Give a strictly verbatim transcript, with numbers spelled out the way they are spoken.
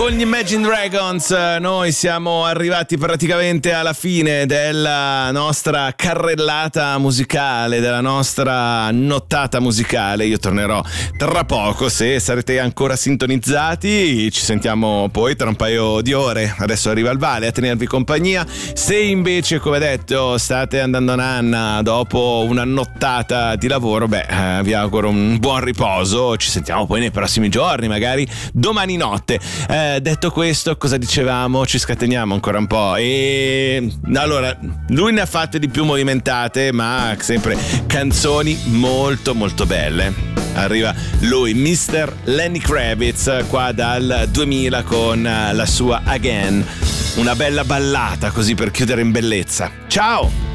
Con gli Imagine Dragons noi siamo arrivati praticamente alla fine della nostra carrellata musicale, della nostra nottata musicale. Io tornerò tra poco, se sarete ancora sintonizzati. Ci sentiamo poi tra un paio di ore. Adesso arriva il Vale a tenervi compagnia. Se invece, come detto, state andando a nanna dopo una nottata di lavoro, beh, eh, vi auguro un buon riposo. Ci sentiamo poi nei prossimi giorni, magari domani notte. Eh, detto questo, cosa dicevamo? Ci scateniamo ancora un po'. E allora, lui ne ha fatte di più movimentate, ma sempre canzoni molto molto belle. Arriva lui, mister Lenny Kravitz, qua dal duemila con la sua Again, una bella ballata così per chiudere in bellezza. Ciao!